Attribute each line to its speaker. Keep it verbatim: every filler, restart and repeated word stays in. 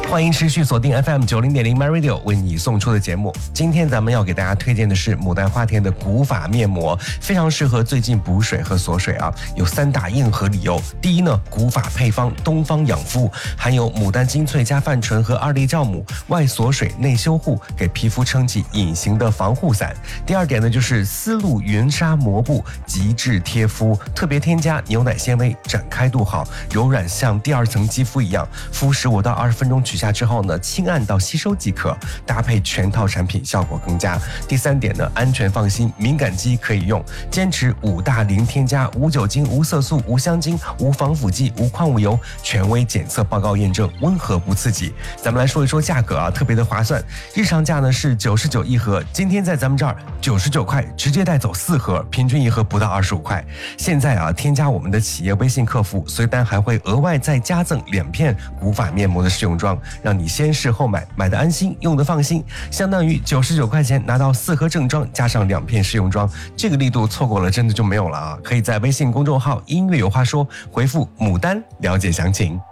Speaker 1: 欢迎持续锁定 F M 九零点零 My Radio 为你送出的节目。今天咱们要给大家推荐的是牡丹花田的古法面膜，非常适合最近补水和锁水啊。有三大硬核理由。第一呢，古法配方东方养肤，含有牡丹精粹加泛醇和二粒酵母，外锁水内修护，给皮肤撑起隐形的防护伞。第二点呢，就是丝路云纱膜布，极致贴肤，特别添加牛奶纤维，展开度好，柔软像第二层肌肤一样，敷十五到二十分钟取下之后呢，轻按到吸收即可，搭配全套产品效果更佳。第三点呢，安全放心，敏感肌可以用，坚持五大零添加，无酒精、无色素、无香精、无防腐剂、无矿物油，权威检测报告验证，温和不刺激。咱们来说一说价格啊，特别的划算，日常价呢是九十九一盒，今天在咱们这儿九十九块直接带走四盒，平均一盒不到二十五块。现在啊，添加我们的企业微信客服，随单还会额外再加赠两片古法面膜的试用装，让你先试后买，买的安心，用的放心，相当于九十九块钱拿到四盒正装加上两片试用装，这个力度错过了真的就没有了啊！可以在微信公众号音乐有话说回复牡丹了解详情。